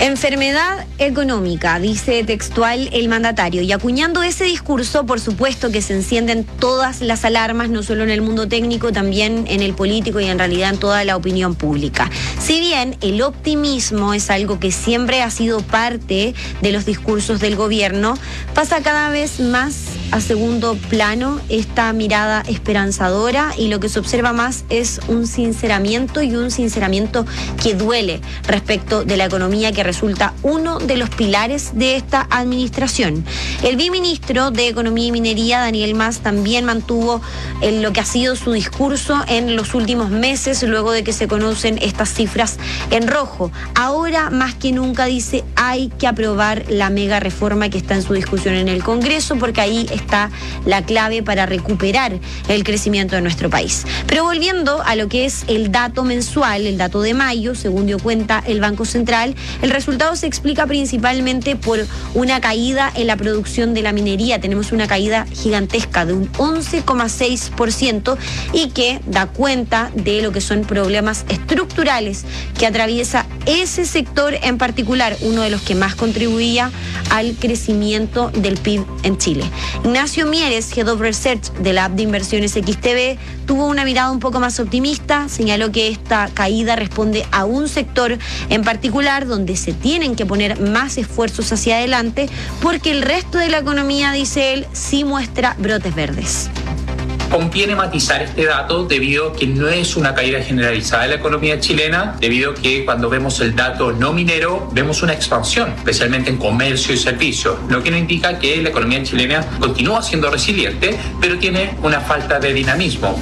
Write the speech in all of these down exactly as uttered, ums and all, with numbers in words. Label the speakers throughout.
Speaker 1: Enfermedad económica, dice textual el mandatario, y acuñando ese discurso, por supuesto que se encienden todas las alarmas, no solo en el mundo técnico, también en el político y en realidad en toda la opinión pública. Si bien el optimismo es algo que siempre ha sido parte de los discursos del gobierno, pasa cada vez más a segundo plano esta mirada esperanzadora, y lo que se observa más es un sinceramiento y un sinceramiento que duele respecto de la economía, que resulta uno de los pilares de esta administración. El viceministro de Economía y Minería, Daniel Mas, también mantuvo en lo que ha sido su discurso en los últimos meses, luego de que se conocen estas cifras en rojo. Ahora, más que nunca, dice, hay que aprobar la mega reforma que está en su discusión en el Congreso, porque ahí está la clave para recuperar el crecimiento de nuestro país. Pero volviendo a lo que es el dato mensual, el dato de mayo, según dio cuenta el Banco Central, el resultado se explica principalmente por una caída en la producción de la minería. Tenemos una caída gigantesca de un once coma seis por ciento y que da cuenta de lo que son problemas estructurales que atraviesa ese sector en particular, uno de los que más contribuía al crecimiento del P I B en Chile. Ignacio Mieres, Head of Research de la app de inversiones X T B, tuvo una mirada un poco más optimista. Señaló que esta caída responde a un sector en particular donde se tienen que poner más esfuerzos hacia adelante, porque el resto de la economía, dice él, sí muestra brotes verdes.
Speaker 2: Conviene matizar este dato debido a que no es una caída generalizada de la economía chilena, debido a que cuando vemos el dato no minero vemos una expansión, especialmente en comercio y servicios, lo que nos indica que la economía chilena continúa siendo resiliente, pero tiene una falta de dinamismo.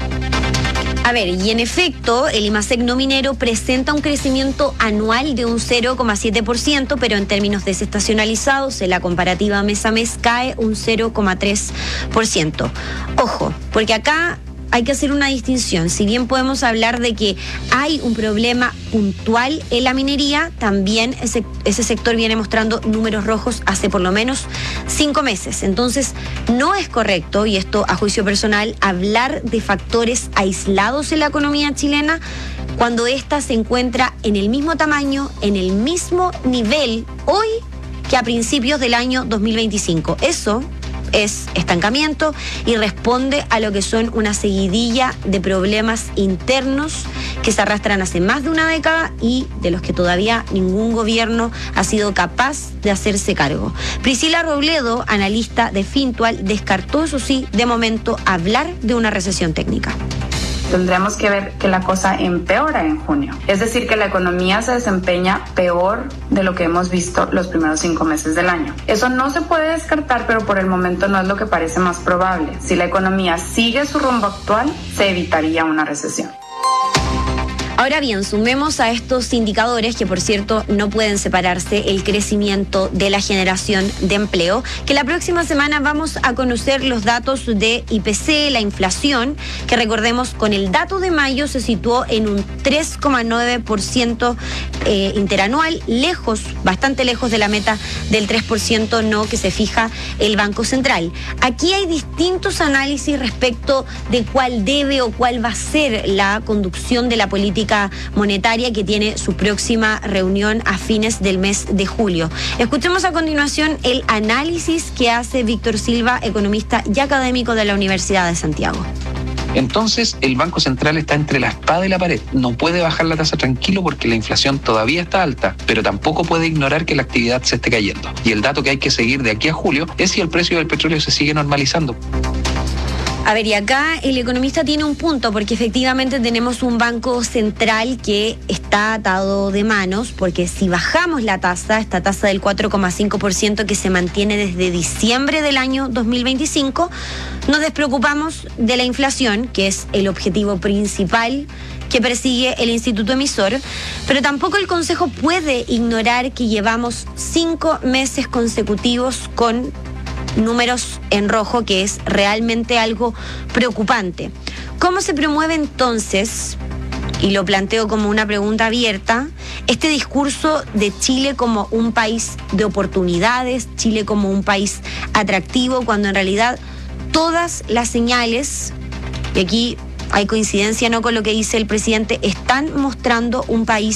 Speaker 1: A ver, y en efecto, el IMASEC no minero presenta un crecimiento anual de un cero coma siete por ciento, pero en términos desestacionalizados, en la comparativa mes a mes, cae un cero coma tres por ciento. Ojo, porque acá hay que hacer una distinción. Si bien podemos hablar de que hay un problema puntual en la minería, también ese, ese sector viene mostrando números rojos hace por lo menos cinco meses. Entonces, no es correcto, y esto a juicio personal, hablar de factores aislados en la economía chilena cuando ésta se encuentra en el mismo tamaño, en el mismo nivel hoy que a principios del año dos mil veinticinco. Eso es estancamiento y responde a lo que son una seguidilla de problemas internos que se arrastran hace más de una década y de los que todavía ningún gobierno ha sido capaz de hacerse cargo. Priscila Robledo, analista de Fintual, descartó, eso sí, de momento hablar de una recesión técnica.
Speaker 3: Tendremos que ver que la cosa empeora en junio. Es decir, que la economía se desempeña peor de lo que hemos visto los primeros cinco meses del año. Eso no se puede descartar, pero por el momento no es lo que parece más probable. Si la economía sigue su rumbo actual, se evitaría una recesión.
Speaker 1: Ahora bien, sumemos a estos indicadores, que por cierto no pueden separarse, el crecimiento de la generación de empleo, que la próxima semana vamos a conocer los datos de I P C, la inflación, que recordemos con el dato de mayo se situó en un tres coma nueve por ciento eh, interanual, lejos, bastante lejos de la meta del tres por ciento no que se fija el Banco Central. Aquí hay distintos análisis respecto de cuál debe o cuál va a ser la conducción de la política monetaria, que tiene su próxima reunión a fines del mes de julio. Escuchemos a continuación el análisis que hace Víctor Silva, economista y académico de la Universidad de Santiago.
Speaker 4: Entonces, el Banco Central está entre la espada y la pared. No puede bajar la tasa tranquilo porque la inflación todavía está alta, pero tampoco puede ignorar que la actividad se esté cayendo. Y el dato que hay que seguir de aquí a julio es si el precio del petróleo se sigue normalizando.
Speaker 1: A ver, y acá el economista tiene un punto, porque efectivamente tenemos un banco central que está atado de manos, porque si bajamos la tasa, esta tasa del cuatro coma cinco por ciento que se mantiene desde diciembre del año dos mil veinticinco, nos despreocupamos de la inflación, que es el objetivo principal que persigue el instituto emisor, pero tampoco el Consejo puede ignorar que llevamos cinco meses consecutivos con números en rojo, que es realmente algo preocupante. ¿Cómo se promueve entonces, y lo planteo como una pregunta abierta, este discurso de Chile como un país de oportunidades, Chile como un país atractivo, cuando en realidad todas las señales, y aquí hay coincidencia no con lo que dice el presidente, están mostrando un país